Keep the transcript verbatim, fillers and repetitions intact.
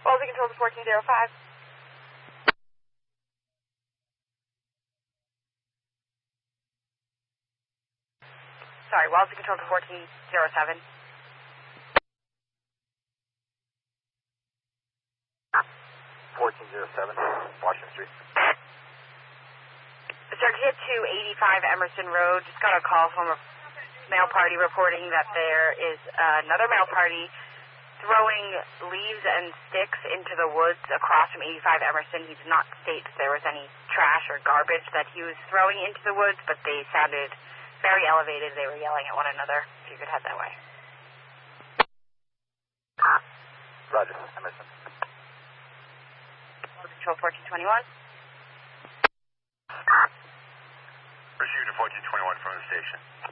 Quality control to fourteen oh five. Sorry, Quality control to fourteen oh seven. fourteen oh seven, Washington Street. Circuit two eighty-five Emerson Road. Just got a call from a mail party reporting that there is another mail party throwing leaves and sticks into the woods across from eighty-five Emerson. He did not state if there was any trash or garbage that he was throwing into the woods, but they sounded very elevated. They were yelling at one another. If you could head that way. Roger, Emerson. Control fourteen twenty-one. Pursuit to fourteen twenty-one from the station.